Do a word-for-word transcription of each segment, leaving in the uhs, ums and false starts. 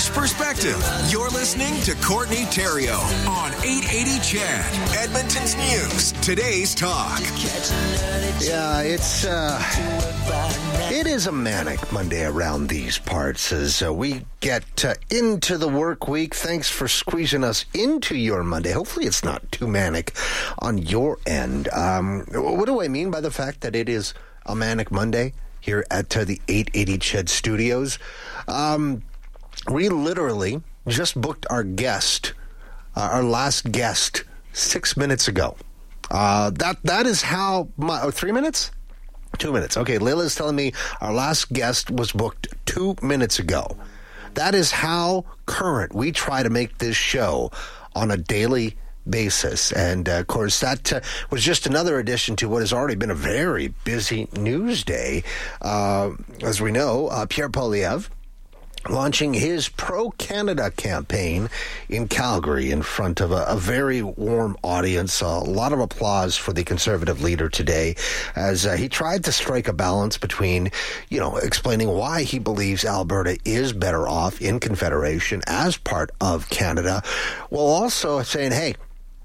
fresh perspective. You're listening to Courtney Theriault on eight eighty C H E D, Edmonton's News. Today's Talk. Yeah, it's uh, it is a manic Monday around these parts as uh, we get uh, into the work week. Thanks for squeezing us into your Monday. Hopefully it's not too manic on your end. Um, what do I mean by the fact that it is a manic Monday here at uh, the eight eighty C H E D studios? Um, we literally just booked our guest, uh, our last guest, six minutes ago. Uh, that that is how my oh, three minutes, two minutes. Okay, Layla's telling me our last guest was booked two minutes ago. That is how current we try to make this show on a daily basis. And, uh, of course, that uh, was just another addition to what has already been a very busy news day. Uh, as we know, uh, Pierre Poilievre launching his pro-Canada campaign in Calgary in front of a, a very warm audience. A lot of applause for the Conservative leader today as uh, he tried to strike a balance between, you know, explaining why he believes Alberta is better off in Confederation as part of Canada, while also saying, hey,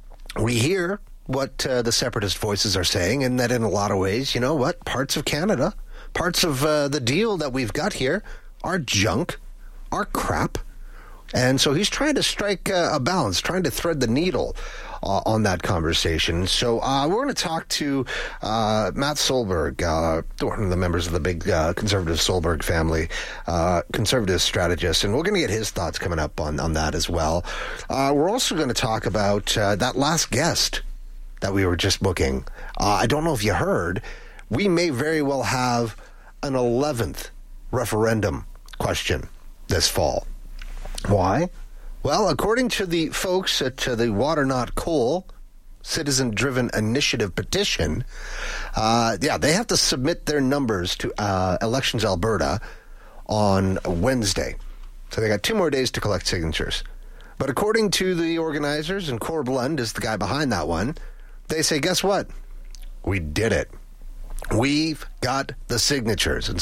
we hear what uh, the separatist voices are saying, and that in a lot of ways, you know what, parts of Canada, parts of uh, the deal that we've got here are junk, are crap. And so he's trying to strike uh, a balance, trying to thread the needle uh, on that conversation. So uh, we're going to talk to uh, Matt Solberg, uh, one of the members of the big uh, conservative Solberg family, uh, conservative strategist, and we're going to get his thoughts coming up on, on that as well. Uh, we're also going to talk about uh, that last guest that we were just booking. Uh, I don't know if you heard, we may very well have an eleventh referendum question this fall. Why? Well, according to the folks at uh, the Water Not Coal citizen-driven initiative petition, uh, yeah, they have to submit their numbers to uh, Elections Alberta on Wednesday. So they got two more days to collect signatures. But according to the organizers, and Corb Lund is the guy behind that one, they say, guess what? We did it. We've got the signatures. And